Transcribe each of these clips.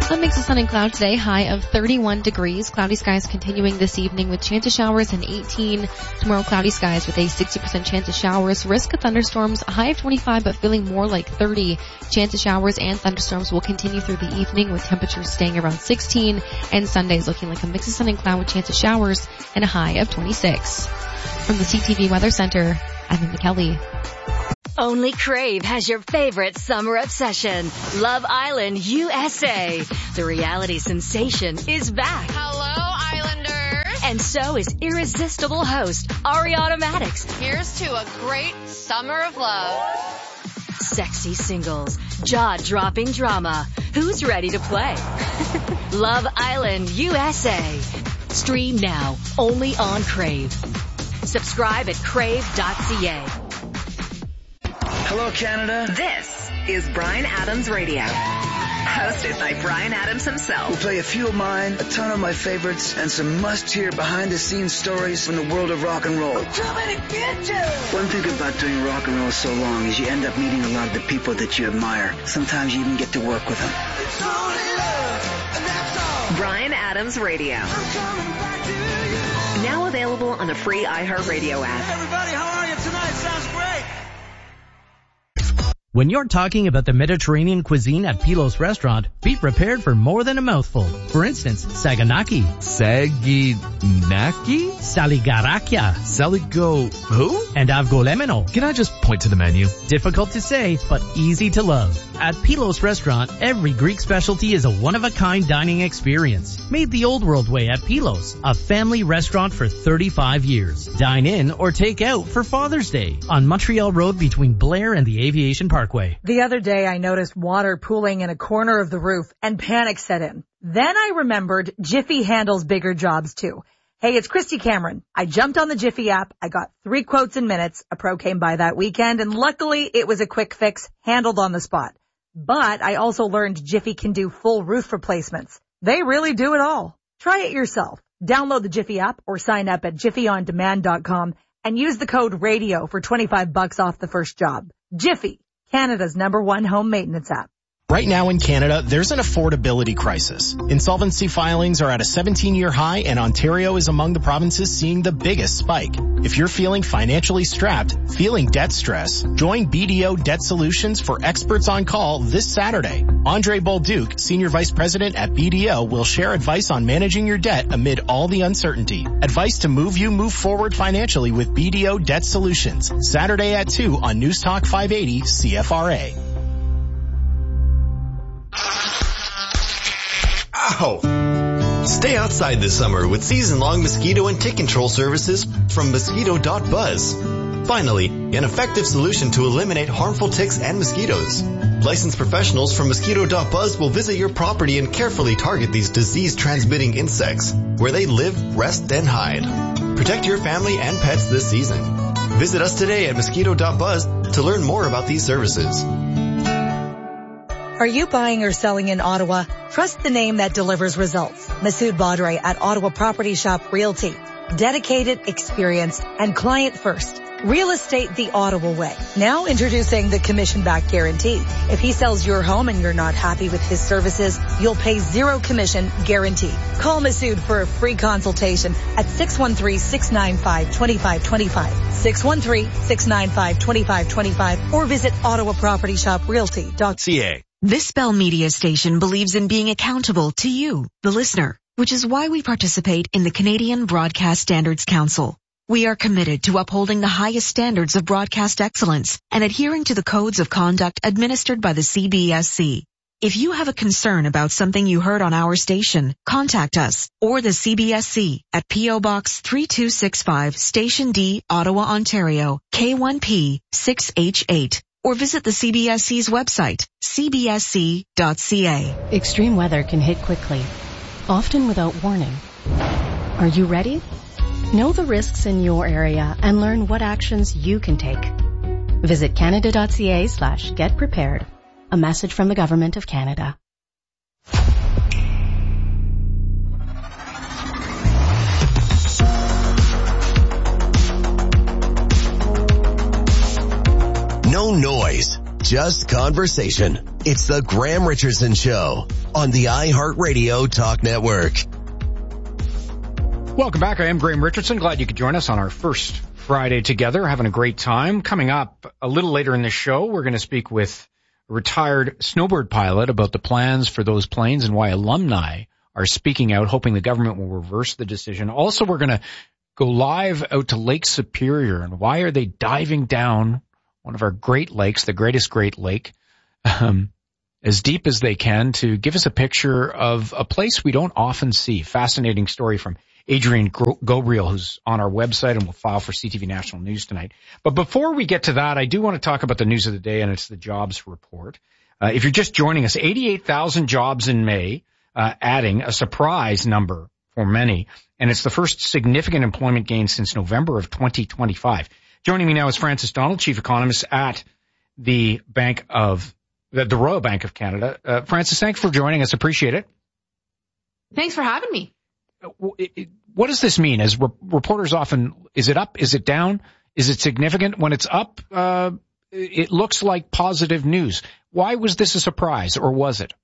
Sun mix of sun and cloud today, high of 31 degrees. Cloudy skies continuing this evening with chance of showers and 18. Tomorrow, cloudy skies with a 60% chance of showers. Risk of thunderstorms, a high of 25 but feeling more like 30. Chance of showers and thunderstorms will continue through the evening with temperatures staying around 16. And Sunday's looking like a mix of sun and cloud with chance of showers and a high of 26. From the CTV Weather Center, I'm Linda Kelly. Only Crave has your favorite summer obsession, Love Island USA. The reality sensation is back. Hello, Islanders. And so is irresistible host, Ariana Maddox. Here's to a great summer of love. Sexy singles, jaw-dropping drama. Who's ready to play? Love Island USA. Stream now, only on Crave. Subscribe at crave.ca. Hello, Canada. This is Bryan Adams Radio, hosted by Bryan Adams himself. We'll play a few of mine, a ton of my favorites, and some must-hear behind-the-scenes stories from the world of rock and roll. I'm coming to get you! One thing about doing rock and roll so long is you end up meeting a lot of the people that you admire. Sometimes you even get to work with them. It's only love, and that's all. Bryan Adams Radio. I'm coming back to you. Now available on the free iHeartRadio app. Hey, everybody, how are you tonight? Sounds great. When you're talking about the Mediterranean cuisine at Pilos Restaurant, be prepared for more than a mouthful. For instance, saganaki. Saginaki? Saligarakia. Saligo who? And avgolemeno. Can I just point to the menu? Difficult to say, but easy to love. At Pilos Restaurant, every Greek specialty is a one-of-a-kind dining experience. Made the old world way at Pilos, a family restaurant for 35 years. Dine in or take out for Father's Day on Montreal Road between Blair and the Aviation Parkway. The other day I noticed water pooling in a corner of the roof and panic set in. Then I remembered Jiffy handles bigger jobs too. Hey, it's Christy Cameron. I jumped on the Jiffy app. I got 3 quotes in minutes. A pro came by that weekend and luckily it was a quick fix handled on the spot. But I also learned Jiffy can do full roof replacements. They really do it all. Try it yourself. Download the Jiffy app or sign up at jiffyondemand.com and use the code RADIO for $25 off the first job. Jiffy, Canada's #1 home maintenance app. Right now in Canada, there's an affordability crisis. Insolvency filings are at a 17-year high, and Ontario is among the provinces seeing the biggest spike. If you're feeling financially strapped, feeling debt stress, join BDO Debt Solutions for experts on call this Saturday. Andre Bolduc, Senior Vice President at BDO, will share advice on managing your debt amid all the uncertainty. Advice to move forward financially with BDO Debt Solutions. Saturday at 2 on News Talk 580 CFRA. Ow! Stay outside this summer with season-long mosquito and tick control services from Mosquito.buzz. Finally, an effective solution to eliminate harmful ticks and mosquitoes. Licensed professionals from Mosquito.buzz will visit your property and carefully target these disease-transmitting insects where they live, rest, and hide. Protect your family and pets this season. Visit us today at Mosquito.buzz to learn more about these services. Are you buying or selling in Ottawa? Trust the name that delivers results. Masood Badre at Ottawa Property Shop Realty. Dedicated, experienced, and client first. Real estate the Ottawa way. Now introducing the commission-back guarantee. If he sells your home and you're not happy with his services, you'll pay 0 commission guaranteed. Call Masood for a free consultation at 613-695-2525. 613-695-2525 or visit ottawapropertyshoprealty.ca. This Bell Media station believes in being accountable to you, the listener, which is why we participate in the Canadian Broadcast Standards Council. We are committed to upholding the highest standards of broadcast excellence and adhering to the codes of conduct administered by the CBSC. If you have a concern about something you heard on our station, contact us or the CBSC at P.O. Box 3265, Station D, Ottawa, Ontario, K1P 6H8. Or visit the CBSC's website, cbsc.ca. Extreme weather can hit quickly, often without warning. Are you ready? Know the risks in your area and learn what actions you can take. Visit canada.ca/get prepared. A message from the Government of Canada. No noise, just conversation. It's the Graham Richardson Show on the iHeartRadio Talk Network. Welcome back. I am Graham Richardson. Glad you could join us on our first Friday together. Having a great time. Coming up a little later in the show, we're going to speak with a retired snowbird pilot about the plans for those planes and why alumni are speaking out, hoping the government will reverse the decision. Also, we're going to go live out to Lake Superior, and why are they diving down one of our Great Lakes, the greatest Great Lake, as deep as they can, to give us a picture of a place we don't often see. Fascinating story from Adrian Gobriel, who's on our website and will file for CTV National News tonight. But before we get to that, I do want to talk about the news of the day, and it's the jobs report. If you're just joining us, 88,000 jobs in May, adding a surprise number for many. And it's the first significant employment gain since November of 2025. Joining me now is Francis Donald, Chief Economist at the Royal Bank of Canada. Francis, thanks for joining us. Appreciate it. Thanks for having me. What does this mean? As reporters often, is it up? Is it down? Is it significant? When it's up, it looks like positive news. Why was this a surprise, or was it?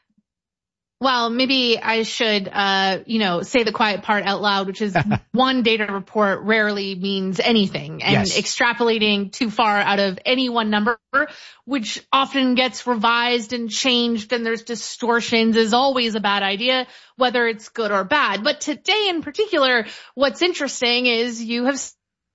Well, maybe I should, say the quiet part out loud, which is one data report rarely means anything. And yes, extrapolating too far out of any one number, which often gets revised and changed and there's distortions, is always a bad idea, whether it's good or bad. But today in particular, what's interesting is you have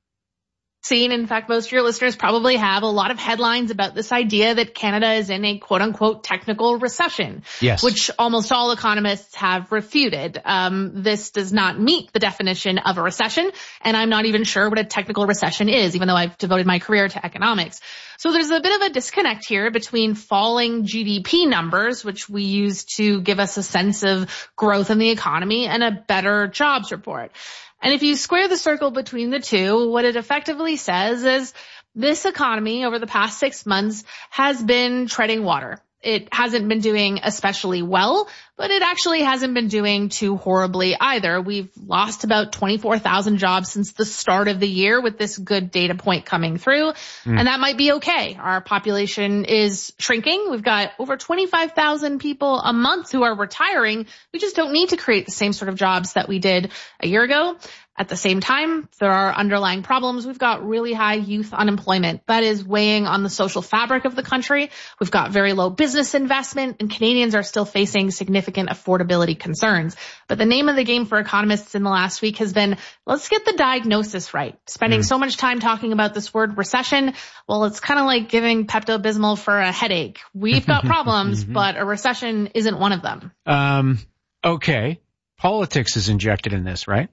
seen, in fact, most of your listeners probably have, a lot of headlines about this idea that Canada is in a quote unquote technical recession, yes, which almost all economists have refuted. This does not meet the definition of a recession, and I'm not even sure what a technical recession is, even though I've devoted my career to economics. So there's a bit of a disconnect here between falling GDP numbers, which we use to give us a sense of growth in the economy, and a better jobs report. And if you square the circle between the two, what it effectively says is this economy over the past 6 months has been treading water. It hasn't been doing especially well, but it actually hasn't been doing too horribly either. We've lost about 24,000 jobs since the start of the year, with this good data point coming through. And that might be okay. Our population is shrinking. We've got over 25,000 people a month who are retiring. We just don't need to create the same sort of jobs that we did a year ago. At the same time, there are underlying problems. We've got really high youth unemployment. That is weighing on the social fabric of the country. We've got very low business investment, and Canadians are still facing significant affordability concerns. But the name of the game for economists in the last week has been, let's get the diagnosis right. Spending so much time talking about this word recession, well, it's kind of like giving Pepto-Bismol for a headache. We've got problems, but a recession isn't one of them. Okay. Politics is injected in this, right?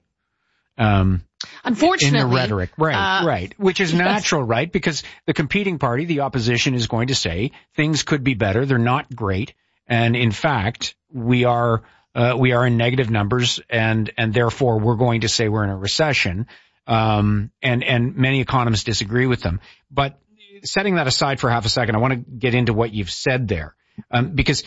Unfortunately. In the rhetoric. Right. Which is natural, right? Because the competing party, the opposition, is going to say things could be better. They're not great. And in fact, we are in negative numbers, and therefore we're going to say we're in a recession. And many economists disagree with them. But setting that aside for half a second, I want to get into what you've said there. Because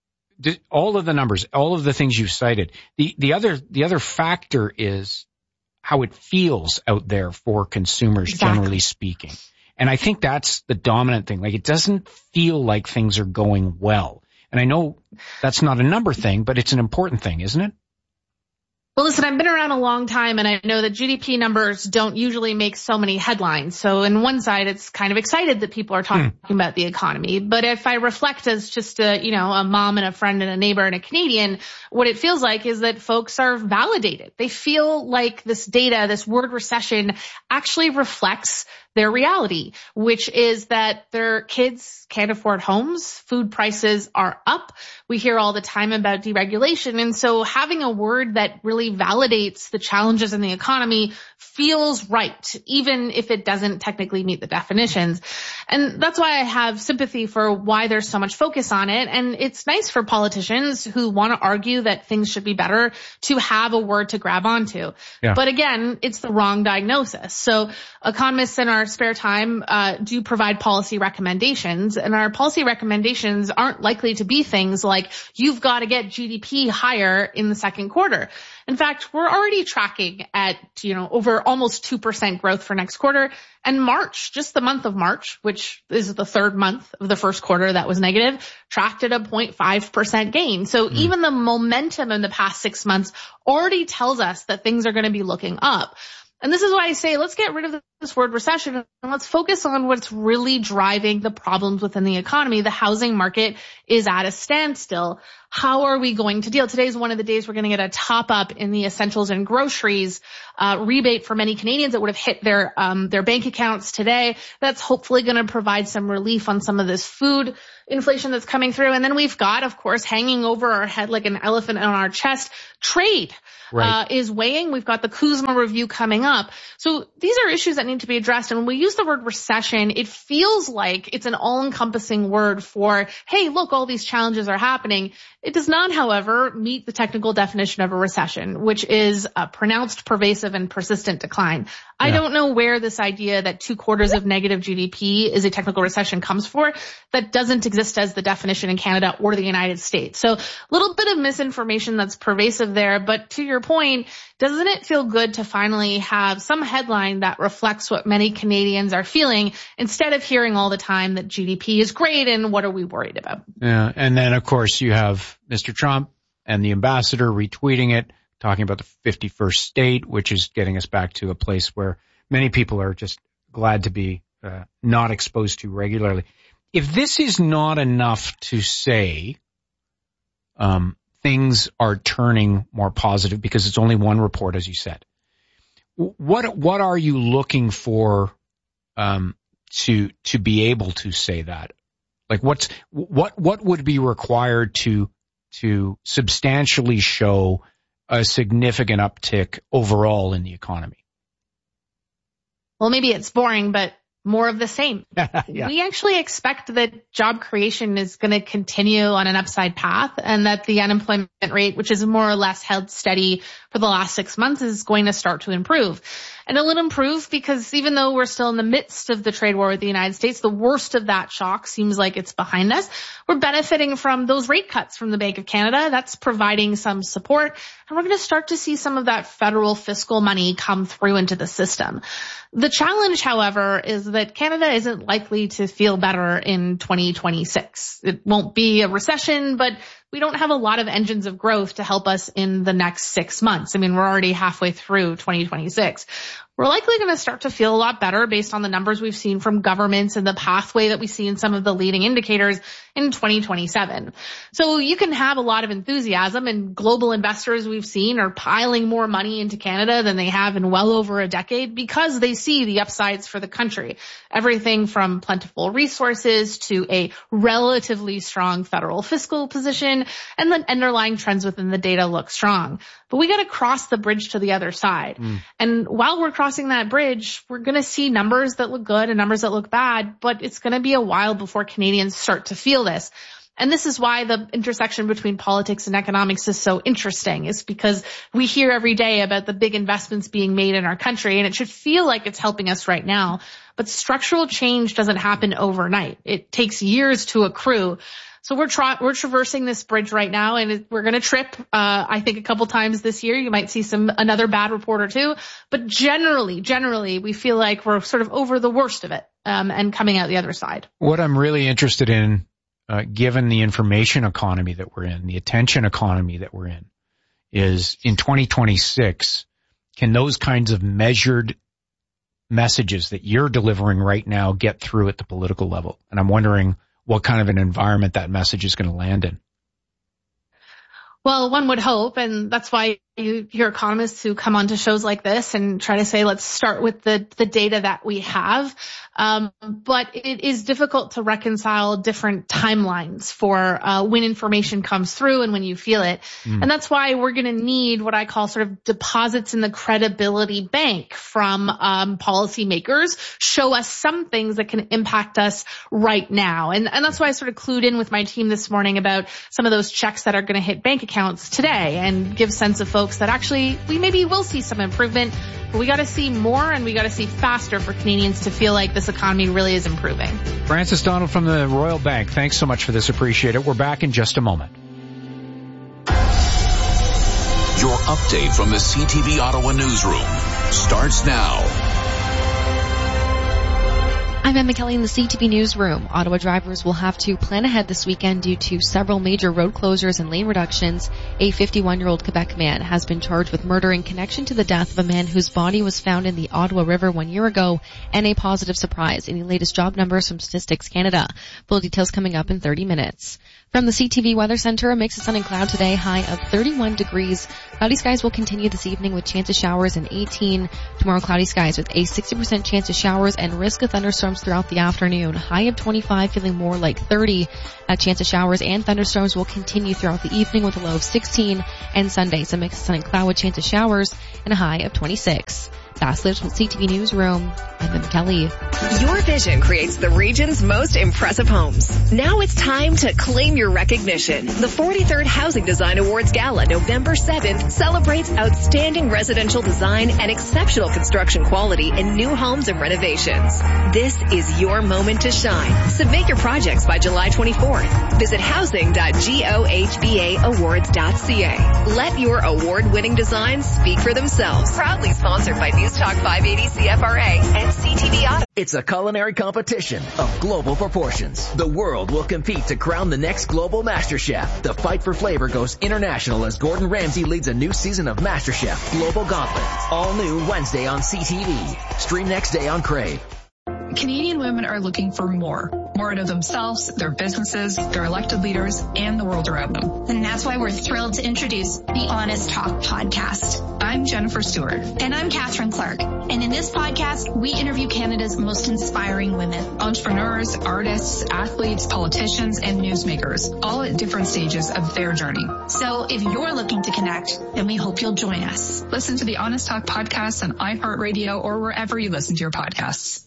all of the numbers, all of the things you've cited, the other factor is how it feels out there for consumers, generally speaking. And I think that's the dominant thing. Like, it doesn't feel like things are going well. And I know that's not a number thing, but it's an important thing, isn't it? Well, listen, I've been around a long time, and I know that GDP numbers don't usually make so many headlines. So on one side, it's kind of excited that people are talking about the economy. But if I reflect as just a mom and a friend and a neighbor and a Canadian, what it feels like is that folks are validated. They feel like this data, this word recession, actually reflects their reality, which is that their kids can't afford homes, food prices are up. We hear all the time about deregulation. And so having a word that really validates the challenges in the economy feels right, even if it doesn't technically meet the definitions. And that's why I have sympathy for why there's so much focus on it. And it's nice for politicians who want to argue that things should be better to have a word to grab onto. Yeah. But again, it's the wrong diagnosis. So economists in our spare time do provide policy recommendations, and our policy recommendations aren't likely to be things like you've got to get GDP higher in the second quarter. In fact, we're already tracking at over for almost 2% growth for next quarter. And March, just the month of March, which is the third month of the first quarter that was negative, tracked at a 0.5% gain. So even the momentum in the past 6 months already tells us that things are going to be looking up. And this is why I say, let's get rid of this word recession and let's focus on what's really driving the problems within the economy. The housing market is at a standstill. How are we going to deal? Today's one of the days we're going to get a top up in the essentials and groceries rebate for many Canadians that would have hit their bank accounts today. That's hopefully going to provide some relief on some of this food inflation that's coming through. And then we've got, of course, hanging over our head like an elephant on our chest, trade. Right. Is weighing. We've got the Kuzma review coming up. So these are issues that need to be addressed. And when we use the word recession, it feels like it's an all-encompassing word for, hey, look, all these challenges are happening. It does not, however, meet the technical definition of a recession, which is a pronounced, pervasive, and persistent decline. I don't know where this idea that 2 quarters of negative GDP is a technical recession comes for. That doesn't exist as the definition in Canada or the United States. So a little bit of misinformation that's pervasive there. But to your point, doesn't it feel good to finally have some headline that reflects what many Canadians are feeling instead of hearing all the time that GDP is great and what are we worried about? Yeah. And then, of course, you have Mr. Trump and the ambassador retweeting it, talking about the 51st state, which is getting us back to a place where many people are just glad to be not exposed to regularly. If this is not enough to say things are turning more positive because it's only one report, as you said, what are you looking for to be able to say that? Like what would be required to substantially show a significant uptick overall in the economy? Well, maybe it's boring, but more of the same. Yeah. We actually expect that job creation is going to continue on an upside path and that the unemployment rate, which is more or less held steady for the last 6 months, is going to start to improve. And it'll improve because even though we're still in the midst of the trade war with the United States, the worst of that shock seems like it's behind us. We're benefiting from those rate cuts from the Bank of Canada. That's providing some support. And we're going to start to see some of that federal fiscal money come through into the system. The challenge, however, is that Canada isn't likely to feel better in 2026. It won't be a recession, but we don't have a lot of engines of growth to help us in the next 6 months. I mean, we're already halfway through 2026. We're likely going to start to feel a lot better based on the numbers we've seen from governments and the pathway that we see in some of the leading indicators in 2027. So you can have a lot of enthusiasm, and global investors we've seen are piling more money into Canada than they have in well over a decade because they see the upsides for the country. Everything from plentiful resources to a relatively strong federal fiscal position, and the underlying trends within the data look strong. But we got to cross the bridge to the other side. And while we're crossing that bridge, we're going to see numbers that look good and numbers that look bad, but it's going to be a while before Canadians start to feel this. And this is why the intersection between politics and economics is so interesting, is because we hear every day about the big investments being made in our country, and it should feel like it's helping us right now. But structural change doesn't happen overnight. It takes years to accrue. So we're traversing this bridge right now, and we're going to trip, I think a couple times this year. You might see another bad report or two, but generally, we feel like we're sort of over the worst of it, and coming out the other side. What I'm really interested in, given the information economy that we're in, the attention economy that we're in, is in 2026, can those kinds of measured messages that you're delivering right now get through at the political level? And I'm wondering what kind of an environment that message is going to land in. Well, one would hope, and that's why you hear economists who come onto shows like this and try to say, let's start with the data that we have. But it is difficult to reconcile different timelines for when information comes through and when you feel it. And that's why we're going to need what I call sort of deposits in the credibility bank from policymakers. Show us some things that can impact us right now. And that's why I sort of clued in with my team this morning about some of those checks that are going to hit bank accounts today and give sense of folks that actually we maybe will see some improvement, but we got to see more and we got to see faster for Canadians to feel like this economy really is improving. Frances Donald from the Royal Bank, thanks so much for this. Appreciate it. We're back in just a moment. Your update from the CTV Ottawa newsroom. starts now. I'm Emma Kelly in the CTV Newsroom. Ottawa drivers will have to plan ahead this weekend due to several major road closures and lane reductions. A 51-year-old Quebec man has been charged with murder in connection to the death of a man whose body was found in the Ottawa River 1 year ago, and a positive surprise in the latest job numbers from Statistics Canada. Full details coming up in 30 minutes. From the CTV Weather Center, a mix of sun and cloud today, high of 31 degrees. Cloudy skies will continue this evening with chance of showers in 18. Tomorrow, cloudy skies with a 60% chance of showers and risk of thunderstorms throughout the afternoon. High of 25, feeling more like 30. A chance of showers and thunderstorms will continue throughout the evening with a low of 16. And Sunday, a mix of sun and cloud with chance of showers and a high of 26. That's Liz from CTV Newsroom. I'm Emma Kelly. Your vision creates the region's most impressive homes. Now it's time to claim your recognition. The 43rd Housing Design Awards Gala, November 7th, celebrates outstanding residential design and exceptional construction quality in new homes and renovations. This is your moment to shine. Submit your projects by July 24th. Visit housing.gohbaawards.ca. Let your award-winning designs speak for themselves. Proudly sponsored by News Talk 580 CFRA and CTV Auto. It's a culinary competition of global proportions. The world will compete to crown the next global master chef. The fight for flavor goes international as Gordon Ramsay leads a new season of MasterChef Global Gauntlet. All new Wednesday on CTV. Stream next day on Crave. Canadian women are looking for more out of themselves, their businesses, their elected leaders, and the world around them. And that's why we're thrilled to introduce the Honest Talk podcast. I'm Jennifer Stewart. And I'm Catherine Clark. And in this podcast, we interview Canada's most inspiring women. Entrepreneurs, artists, athletes, politicians, and newsmakers, all at different stages of their journey. So if you're looking to connect, then we hope you'll join us. Listen to the Honest Talk podcast on iHeartRadio or wherever you listen to your podcasts.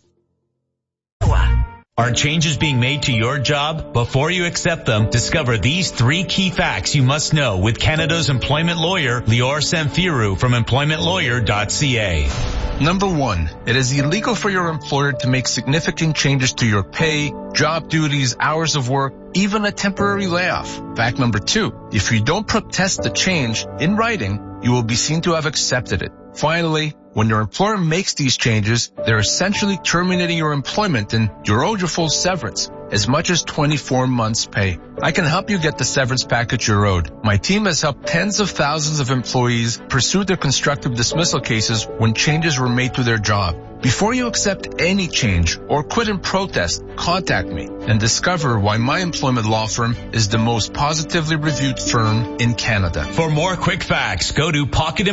Are changes being made to your job? Before you accept them, discover these 3 key facts you must know with Canada's employment lawyer, Lior Samfiru from employmentlawyer.ca. Number 1, it is illegal for your employer to make significant changes to your pay, job duties, hours of work, even a temporary layoff. Fact number 2, if you don't protest the change in writing, you will be seen to have accepted it. Finally, when your employer makes these changes, they're essentially terminating your employment and you're owed your full severance, as much as 24 months' pay. I can help you get the severance package you're owed. My team has helped tens of thousands of employees pursue their constructive dismissal cases when changes were made to their job. Before you accept any change or quit in protest, contact me and discover why my employment law firm is the most positively reviewed firm in Canada. For more quick facts, go to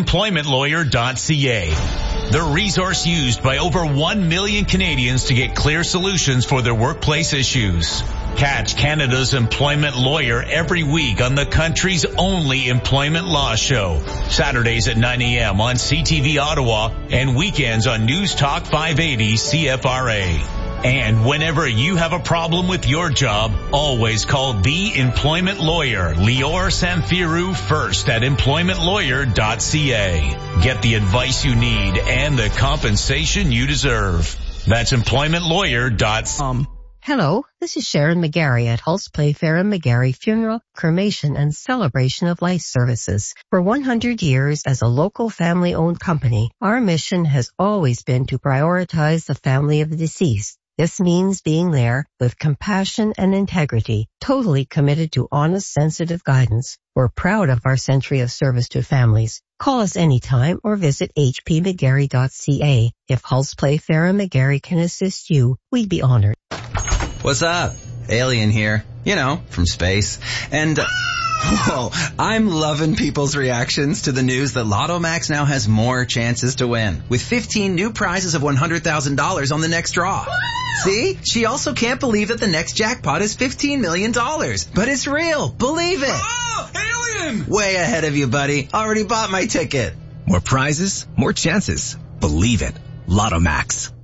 pocketemploymentlawyer.ca. The resource used by over 1 million Canadians to get clear solutions for their workplace issues. Catch Canada's Employment Lawyer every week on the country's only employment law show. Saturdays at 9 a.m. on CTV Ottawa and weekends on News Talk 580 CFRA. And whenever you have a problem with your job, always call the employment lawyer, Lior Samfiru, first at employmentlawyer.ca. Get the advice you need and the compensation you deserve. That's employmentlawyer.com. Hello, this is Sharon McGarry at Hulse Playfair and McGarry Funeral, Cremation, and Celebration of Life Services. For 100 years as a local family-owned company, our mission has always been to prioritize the family of the deceased. This means being there with compassion and integrity, totally committed to honest, sensitive guidance. We're proud of our century of service to families. Call us anytime or visit hpmcgarry.ca. If Hulse Playfair and McGarry can assist you, we'd be honored. What's up? Alien here. You know, from space. And, whoa, I'm loving people's reactions to the news that Lotto Max now has more chances to win, with 15 new prizes of $100,000 on the next draw. See? She also can't believe that the next jackpot is $15 million. But it's real. Believe it. Oh, alien! Way ahead of you, buddy. Already bought my ticket. More prizes, more chances. Believe it. Lotto Max.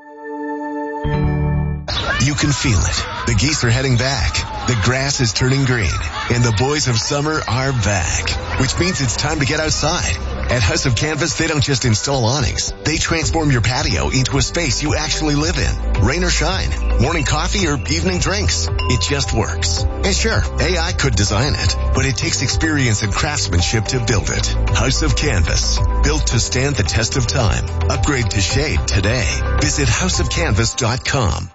You can feel it. The geese are heading back. The grass is turning green. And the boys of summer are back. Which means it's time to get outside At House of Canvas, they don't just install awnings. They transform your patio into a space you actually live in. Rain or shine, morning coffee or evening drinks. It just works. And sure, AI could design it, but it takes experience and craftsmanship to build it. House of Canvas, built to stand the test of time. Upgrade to shade today. Visit houseofcanvas.com.